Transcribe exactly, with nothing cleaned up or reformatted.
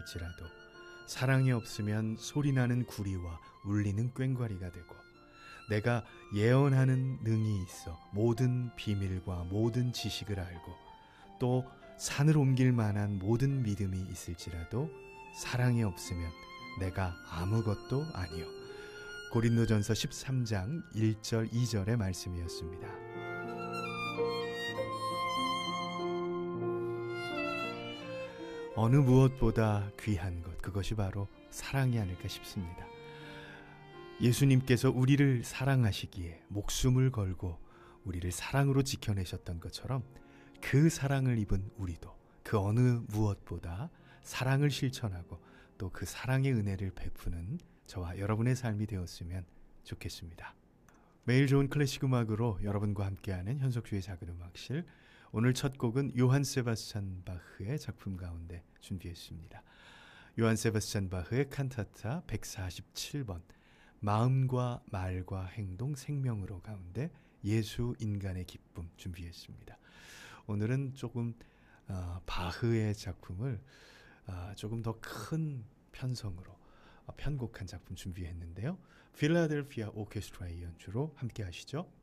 할지라도 사랑이 없으면 소리나는 구리와 울리는 꽹과리가 되고 내가 예언하는 능이 있어 모든 비밀과 모든 지식을 알고 또 산을 옮길 만한 모든 믿음이 있을지라도 사랑이 없으면 내가 아무것도 아니요. 고린도전서 십삼 장 일 절 이 절의 말씀이었습니다. 어느 무엇보다 귀한 것, 그것이 바로 사랑이 아닐까 싶습니다. 예수님께서 우리를 사랑하시기에 목숨을 걸고 우리를 사랑으로 지켜내셨던 것처럼 그 사랑을 입은 우리도 그 어느 무엇보다 사랑을 실천하고 또 그 사랑의 은혜를 베푸는 저와 여러분의 삶이 되었으면 좋겠습니다. 매일 좋은 클래식 음악으로 여러분과 함께하는 현석주의 작은 음악실, 오늘 첫 곡은 요한 세바스찬 바흐의 작품 가운데 준비했습니다. 요한 세바스찬 바흐의 칸타타 백사십칠 번 마음과 말과 행동 생명으로 가운데 예수 인간의 기쁨 준비했습니다. 오늘은 조금 어, 바흐의 작품을 어, 조금 더 큰 편성으로 어, 편곡한 작품 준비했는데요. 필라델피아 오케스트라의 연주로 함께 하시죠.